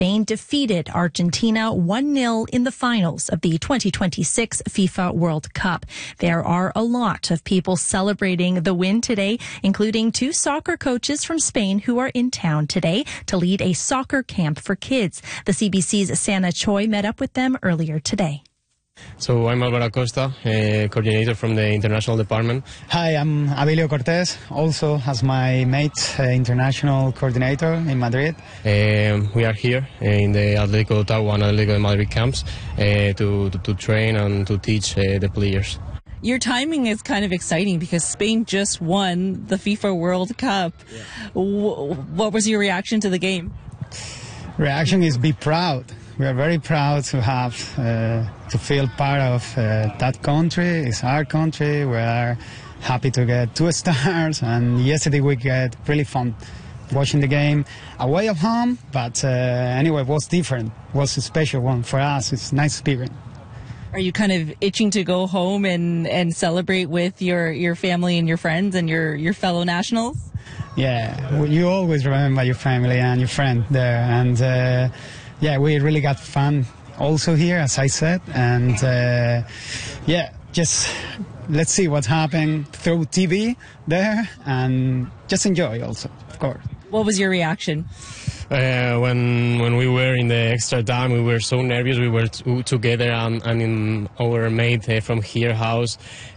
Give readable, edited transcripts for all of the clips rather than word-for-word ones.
Spain defeated Argentina 1-0 in the finals of the 2026 FIFA World Cup. There are a lot of people celebrating the win today, including 2 soccer coaches from Spain who are in town today to lead a soccer camp for kids. The CBC's Sana Choi met up with them earlier today. So I'm Alvaro Acosta, coordinator from the international department. Hi, I'm Abilio Cortés, also as my mate, international coordinator in Madrid. We are here in the Atlético de Ottawa and Atlético de Madrid camps to train and to teach the players. Your timing is kind of exciting because Spain just won the FIFA World Cup. Yeah. What was your reaction to the game? Reaction is be proud. We are very proud to have to feel part of that country. It's our country. We are happy to get 2 stars, and yesterday we get really fun watching the game away at home. But anyway, it was different. It was a special one for us. It's a nice experience. Are you kind of itching to go home and celebrate with your family and your friends and your fellow nationals? Yeah, you always remember your family and your friend there, and. Yeah, we really got fun also here, as I said, and yeah, just let's see what's happening through TV there, and just enjoy also, of course. What was your reaction? When we were in the extra time, we were so nervous. We were together and in our mate from here house,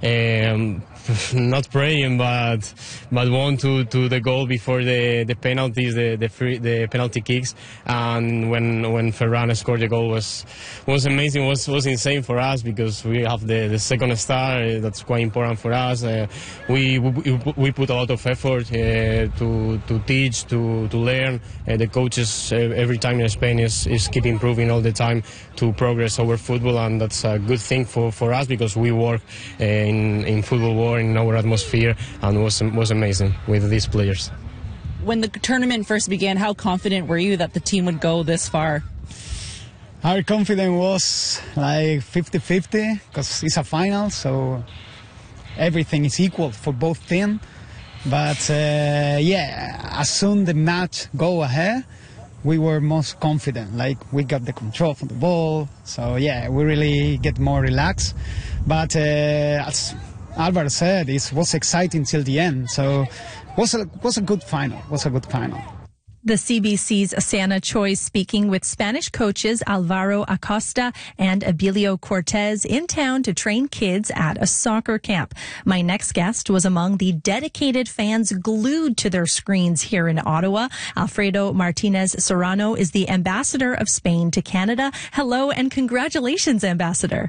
not praying, but want to the goal before the penalties, the penalty kicks. And when Ferran scored the goal was amazing. Was insane for us because we have the second star. That's quite important for us. We put a lot of effort to teach, to learn. The coaches every time in Spain is keep improving all the time to progress our football, and that's a good thing for us because we work in football war in our atmosphere, and was amazing with these players. When the tournament first began, how confident were you that the team would go this far? Our confidence was like 50-50 because it's a final, so everything is equal for both teams. But yeah, as soon the match go ahead, we were most confident. Like we got the control from the ball, so yeah, we really get more relaxed. But as Alvaro said, it was exciting till the end. So was a good final. Was a good final. The CBC's Sana Choi speaking with Spanish coaches Alvaro Acosta and Abilio Cortés in town to train kids at a soccer camp. My next guest was among the dedicated fans glued to their screens here in Ottawa. Alfredo Martinez Serrano is the ambassador of Spain to Canada. Hello and congratulations, Ambassador.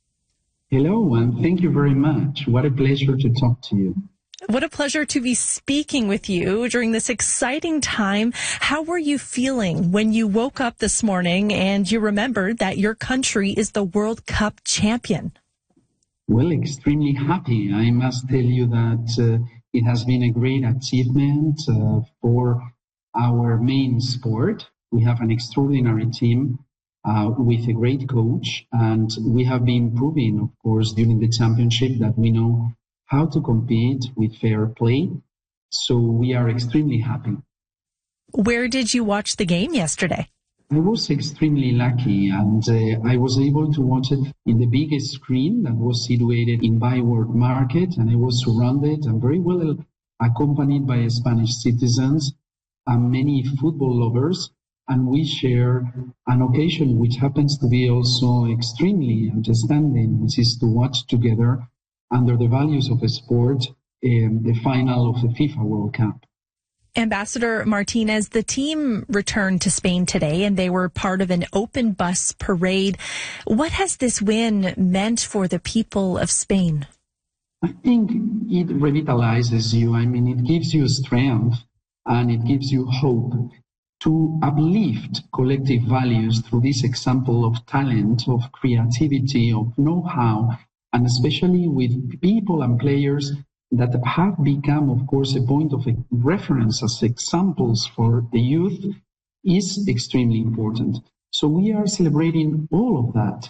Hello, and thank you very much. What a pleasure to talk to you. What a pleasure to be speaking with you during this exciting time. How were you feeling when you woke up this morning and you remembered that your country is the World Cup champion? Well, extremely happy. I must tell you that it has been a great achievement for our main sport. We have an extraordinary team with a great coach, and we have been proving, of course, during the championship that we know how to compete with fair play. So we are extremely happy. Where did you watch the game yesterday? I was extremely lucky, and I was able to watch it in the biggest screen that was situated in Byward Market, and I was surrounded and very well accompanied by Spanish citizens and many football lovers. And we share an occasion which happens to be also extremely understanding, which is to watch together under the values of a sport the final of the FIFA World Cup. Ambassador Martinez, the team returned to Spain today and they were part of an open bus parade. What has this win meant for the people of Spain? I think it revitalizes you. I mean, it gives you strength and it gives you hope to uplift collective values through this example of talent, of creativity, of know-how, and especially with people and players that have become, of course, a point of reference as examples for the youth is extremely important. So we are celebrating all of that.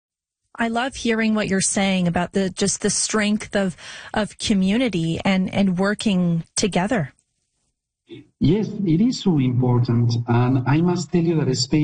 I love hearing what you're saying about the strength of community and working together. Yes, it is so important. And I must tell you that Spain